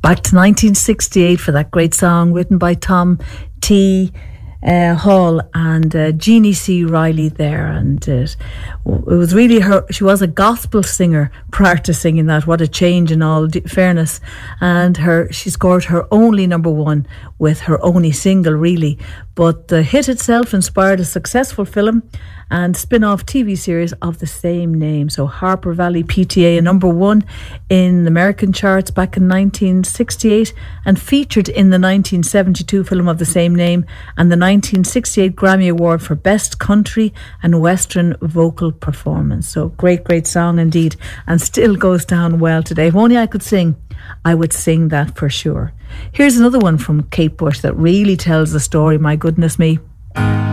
Back to 1968 for that great song written by Tom T. Hall and Jeannie C. Riley there, and it was really her. She was a gospel singer prior to singing that. What a change in all fairness. And she scored her only number one with her only single, really. But the hit itself inspired a successful film and spin-off TV series of the same name. So Harper Valley PTA, a number one in American charts back in 1968 and featured in the 1972 film of the same name and the 1968 Grammy Award for Best Country and Western Vocal Performance. So great song indeed, and still goes down well today. If only I could sing, I would sing that for sure. Here's another one from Kate Bush that really tells the story, my goodness me.